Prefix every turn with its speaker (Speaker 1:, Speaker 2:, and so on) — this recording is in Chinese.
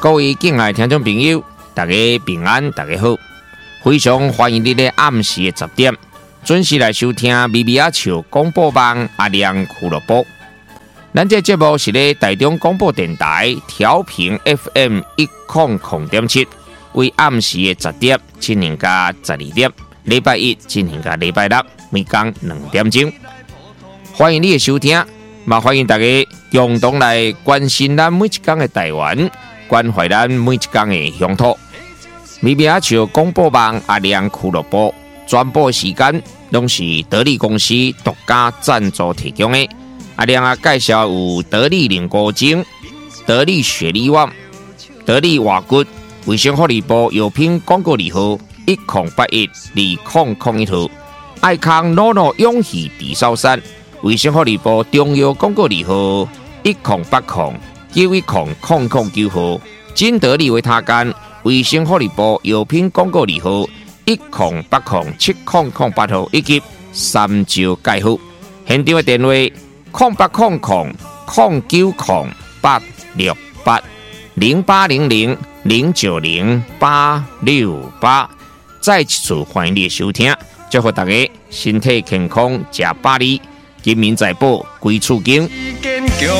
Speaker 1: 各位敬爱听众朋友，大家平安，大家好，非常欢迎你在暗时的10点准时来收听咪咪仔笑广播网阿亮俱乐部。咱这节目是咧台中广播电台调频 FM100.7，为暗时的10点进行到12点，礼拜一进行到礼拜六，每天2点钟。欢迎你的收听，也欢迎大家共同来关心咱每一天的台湾。关怀咱每一天的乡土，咪咪仔笑广播网阿亮俱乐部转播时间，拢是得力公司独家赞助提供的。阿亮啊，介绍有得力凝固精、得力雪力旺、得力瓦骨、卫生福利部药品广告字号10812001号，爱康诺诺永续地烧山，卫生福利部中药广告字号1080910009号，金得利维他干卫生福利部药品广告字号10807008号，以及三招介护。现场的电话0800090868680800090868。再一次欢迎你的收听，祝福大家身体健康，吃百里，金民财宝归厝经。